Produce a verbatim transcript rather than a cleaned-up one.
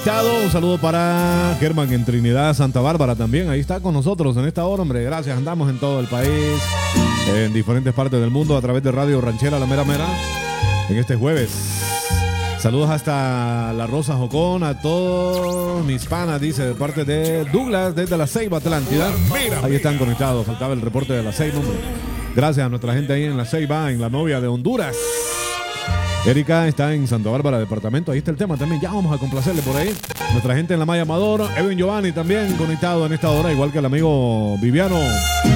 Un saludo para Germán en Trinidad, Santa Bárbara también. Ahí está con nosotros en esta hora, hombre. Gracias. Andamos en todo el país, en diferentes partes del mundo a través de Radio Ranchera La Mera Mera en este jueves. Saludos hasta La Rosa Jocón, a todos mis panas, dice, de parte de Douglas desde la Ceiba, Atlántida. Ahí están conectados. Faltaba el reporte de la Ceiba, hombre. Gracias a nuestra gente ahí en la Ceiba, en la novia de Honduras. Erika está en Santa Bárbara, departamento. Ahí está el tema también. Ya vamos a complacerle por ahí. Nuestra gente en la Maya Amador. Edwin Giovanni también conectado en esta hora, igual que el amigo Viviano